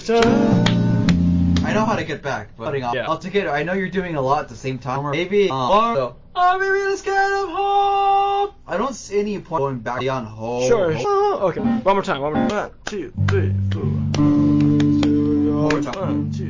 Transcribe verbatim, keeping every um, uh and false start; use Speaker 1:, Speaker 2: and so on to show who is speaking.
Speaker 1: I know how to get back, but
Speaker 2: Yeah.
Speaker 1: I'll take it. I know you're doing a lot at the same time. Or maybe, um, so, oh, maybe let's get him home. I don't see any point going back beyond home.
Speaker 2: Sure. Okay. One more time. One more time. One, two, three, four.
Speaker 1: One more time.
Speaker 2: One, two.